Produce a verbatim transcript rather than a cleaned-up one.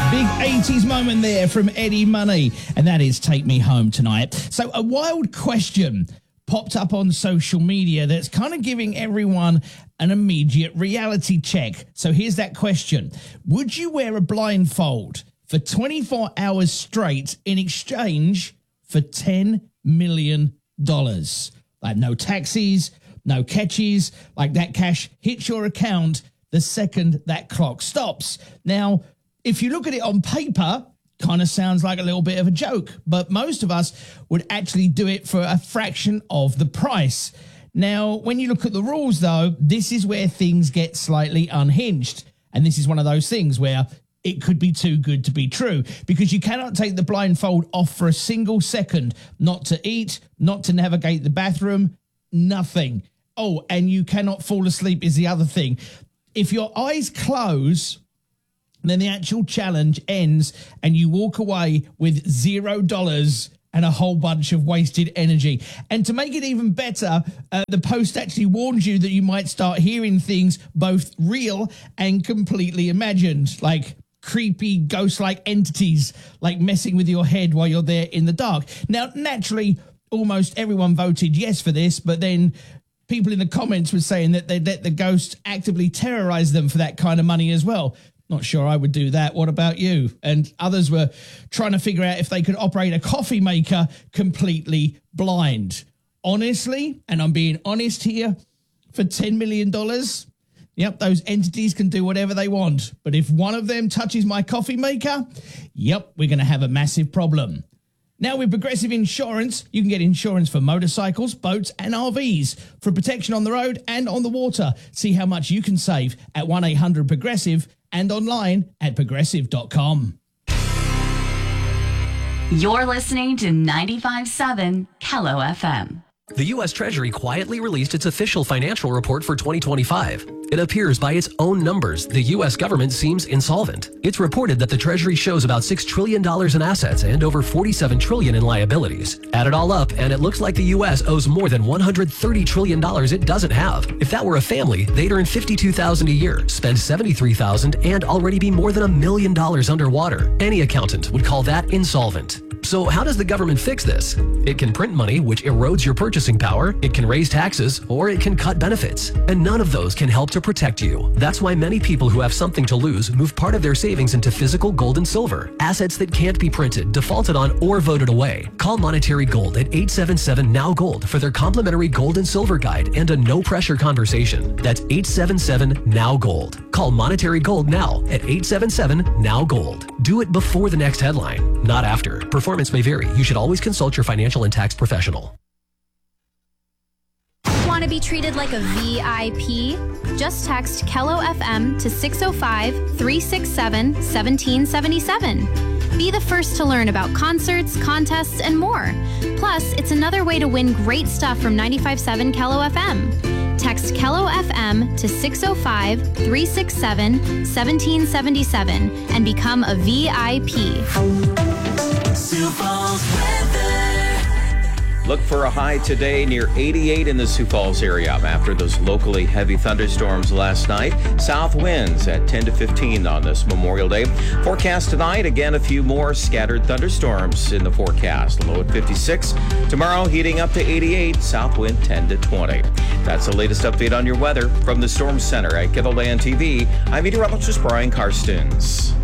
Big eighties moment there from Eddie Money, and that is Take Me Home Tonight. So a wild question popped up on social media that's kind of giving everyone an immediate reality check. So here's that question. Would you wear a blindfold for twenty-four hours straight in exchange for ten million dollars? Like no taxis, no catches, like that cash hits your account the second that clock stops. Now, if you look at it on paper, kind of sounds like a little bit of a joke, but most of us would actually do it for a fraction of the price. Now, when you look at the rules, though, this is where things get slightly unhinged. And this is one of those things where it could be too good to be true, because you cannot take the blindfold off for a single second, not to eat, not to navigate the bathroom, nothing. Oh, and you cannot fall asleep is the other thing. If your eyes close, then the actual challenge ends and you walk away with zero dollars and a whole bunch of wasted energy. And to make it even better, uh, the post actually warns you that you might start hearing things both real and completely imagined, like creepy ghost-like entities, like messing with your head while you're there in the dark. Now, naturally, almost everyone voted yes for this, but then people in the comments were saying that they'd let the ghost actively terrorize them for that kind of money as well. Not sure I would do that. What about you? And others were trying to figure out if they could operate a coffee maker completely blind. Honestly, and I'm being honest here, for ten million dollars, yep, those entities can do whatever they want. But if one of them touches my coffee maker, yep, we're going to have a massive problem. Now, with Progressive Insurance, you can get insurance for motorcycles, boats, and R Vs for protection on the road and on the water. See how much you can save at one eight hundred progressive and online at progressive dot com. You're listening to ninety-five point seven Kello F M. The U S Treasury quietly released its official financial report for twenty twenty-five. It appears by its own numbers, the U S government seems insolvent. It's reported that the Treasury shows about six trillion dollars in assets and over forty-seven trillion dollars in liabilities. Add it all up, and it looks like the U S owes more than one hundred thirty trillion dollars it doesn't have. If that were a family, they'd earn fifty-two thousand dollars a year, spend seventy-three thousand dollars, and already be more than a million dollars underwater. Any accountant would call that insolvent. So how does the government fix this? It can print money, which erodes your purchasing power, it can raise taxes, or it can cut benefits. And none of those can help to protect you. That's why many people who have something to lose move part of their savings into physical gold and silver, assets that can't be printed, defaulted on, or voted away. Call Monetary Gold at eight seven seven N O W Gold for their complimentary gold and silver guide and a no-pressure conversation. That's eight seven seven N O W Gold. Call Monetary Gold now at eight seven seven N O W Gold. Do it before the next headline, not after. Performance may vary. You should always consult your financial and tax professional. Want to be treated like a V I P? Just text Kello F M to six oh five, three six seven, one seven seven seven. Be the first to learn about concerts, contests, and more. Plus, it's another way to win great stuff from ninety-five point seven Kello F M. Text Kello F M to six oh five, three six seven, one seven seven seven and become a V I P. Sioux Falls weather. Look for a high today near eighty-eight in the Sioux Falls area after those locally heavy thunderstorms last night. South winds at ten to fifteen on this Memorial Day. Forecast tonight, again, a few more scattered thunderstorms in the forecast. Low at fifty-six. Tomorrow, heating up to eighty-eight. South wind ten to twenty. That's the latest update on your weather from the Storm Center at Kettleland T V. I'm meteorologist Brian Karstens.